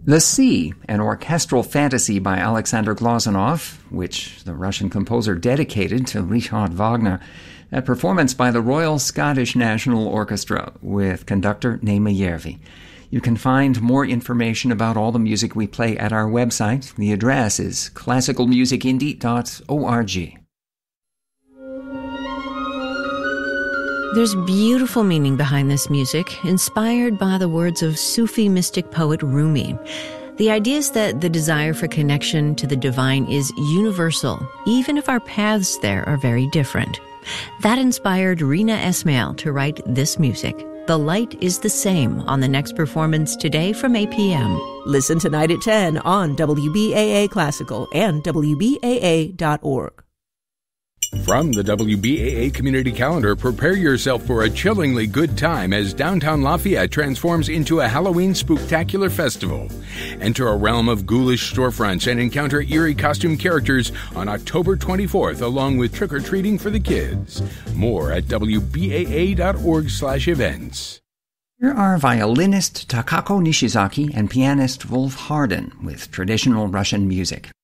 The Sea, an orchestral fantasy by Alexander Glazunov, which the Russian composer dedicated to Richard Wagner. A performance by the Royal Scottish National Orchestra with conductor Naima Järvi. You can find more information about all the music we play at our website. The address is classicalmusicindie.org. There's beautiful meaning behind this music, inspired by the words of Sufi mystic poet Rumi. The idea is that the desire for connection to the divine is universal, even if our paths there are very different. That inspired Rina Esmail to write this music. The Light is the Same on the next performance today from 8 p.m. Listen tonight at 10 on WBAA Classical and WBAA.org. From the WBAA Community Calendar, prepare yourself for a chillingly good time as downtown Lafayette transforms into a Halloween spooktacular festival. Enter a realm of ghoulish storefronts and encounter eerie costume characters on October 24th, along with trick-or-treating for the kids. More at WBAA.org/events. Here are violinist Takako Nishizaki and pianist Wolf Harden with traditional Russian music.